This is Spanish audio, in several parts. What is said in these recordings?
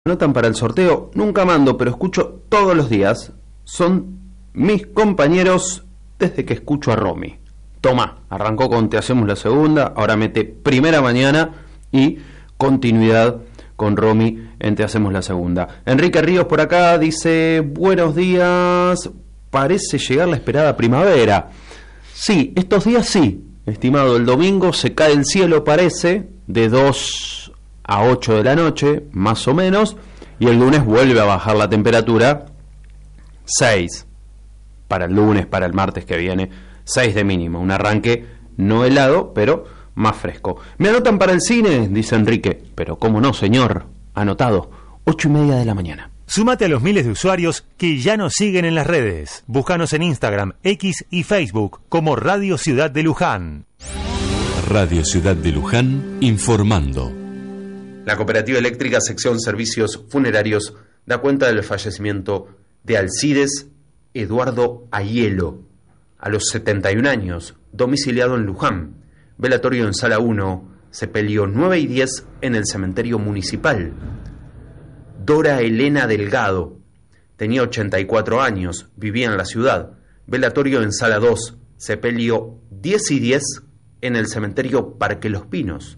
Anotan para el sorteo, nunca mando, pero escucho todos los días. Son mis compañeros desde que escucho a Romy. Tomá, arrancó con Te Hacemos la Segunda, ahora mete Primera Mañana y continuidad con Romy en Te Hacemos la Segunda. Enrique Ríos por acá dice: buenos días, parece llegar la esperada primavera. Sí, estos días sí, estimado, el domingo se cae el cielo, parece, de 2 a 8 de la noche, más o menos, y el lunes vuelve a bajar la temperatura, 6 para el lunes, para el martes que viene, 6 de mínimo, un arranque no helado, pero más fresco. ¿Me anotan para el cine?, dice Enrique. Pero cómo no, señor, anotado, 8:30 de la mañana. Súmate a los miles de usuarios que ya nos siguen en las redes. Búscanos en Instagram, X y Facebook como Radio Ciudad de Luján. Radio Ciudad de Luján, informando. La Cooperativa Eléctrica Sección Servicios Funerarios da cuenta del fallecimiento de Alcides Eduardo Aiello, a los 71 años, domiciliado en Luján. Velatorio en Sala 1, sepelio 9 y 10 en el cementerio municipal. Dora Elena Delgado, tenía 84 años, vivía en la ciudad. Velatorio en Sala 2, sepelio 10 y 10 en el cementerio Parque Los Pinos.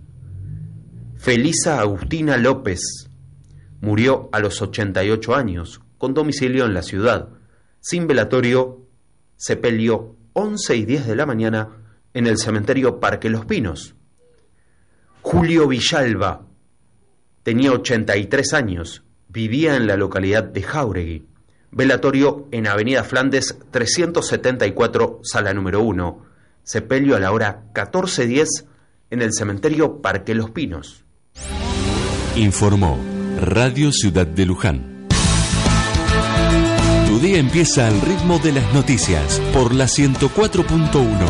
Felisa Agustina López, murió a los 88 años, con domicilio en la ciudad. Sin velatorio, sepelio 11 y 10 de la mañana en el cementerio Parque Los Pinos. Julio Villalba, tenía 83 años, vivía en la localidad de Jáuregui. Velatorio en Avenida Flandes 374, sala número 1. Sepelio a la hora 14:10 en el cementerio Parque Los Pinos. Informó Radio Ciudad de Luján. Tu día empieza al ritmo de las noticias por la 104.1.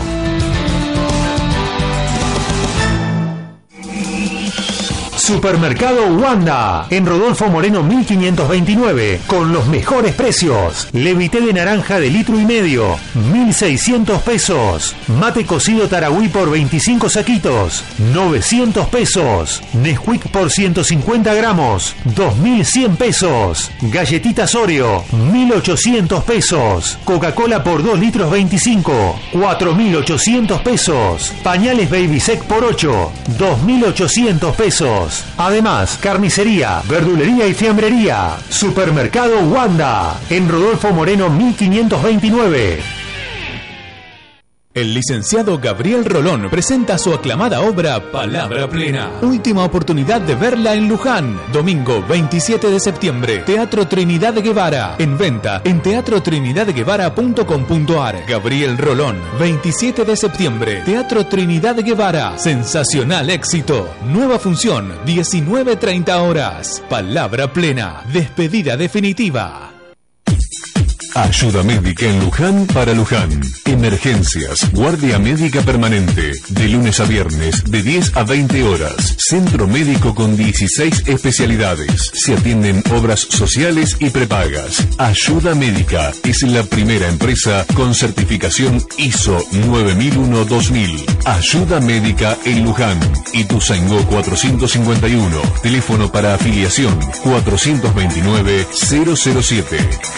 Supermercado Wanda, en Rodolfo Moreno 1529, con los mejores precios. Levité de naranja de 1,5 litros, 1.600 pesos. Mate cocido Tarahui por 25 saquitos, 900 pesos. Nesquik por 150 gramos, 2.100 pesos. Galletitas Oreo, 1.800 pesos. Coca-Cola por 2 litros 25, 4.800 pesos. Pañales Baby Sec por 8, 2.800 pesos. Además, carnicería, verdulería y fiambrería. Supermercado Wanda, en Rodolfo Moreno 1529. El licenciado Gabriel Rolón presenta su aclamada obra Palabra Plena. Última oportunidad de verla en Luján. Domingo 27 de septiembre. Teatro Trinidad de Guevara. En venta en teatrotrinidadguevara.com.ar. Gabriel Rolón, 27 de septiembre. Teatro Trinidad de Guevara. Sensacional éxito. Nueva función, 19:30 horas. Palabra Plena. Despedida definitiva. Ayuda médica en Luján para Luján. Emergencias, guardia médica permanente, de lunes a viernes, de 10 a 20 horas. Centro médico con 16 especialidades. Se atienden obras sociales y prepagas. Ayuda médica es la primera empresa con certificación ISO 9001-2000. Ayuda médica en Luján. Ituzaingó 451. Teléfono para afiliación 429-007.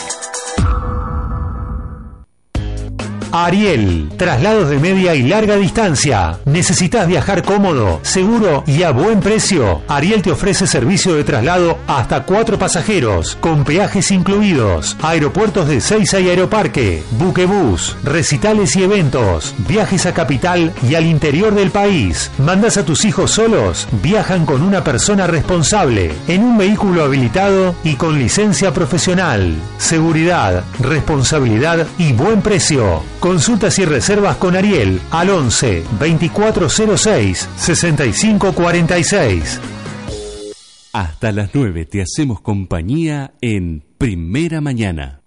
Ariel, traslados de media y larga distancia. ¿Necesitas viajar cómodo, seguro y a buen precio? Ariel te ofrece servicio de traslado hasta 4 pasajeros, con peajes incluidos, aeropuertos de Seiza y Aeroparque, buquebús, recitales y eventos, viajes a capital y al interior del país. ¿Mandas a tus hijos solos? Viajan con una persona responsable, en un vehículo habilitado y con licencia profesional. Seguridad, responsabilidad y buen precio. Consultas y reservas con Ariel al 11 2406 6546. Hasta las 9 te hacemos compañía en Primera Mañana.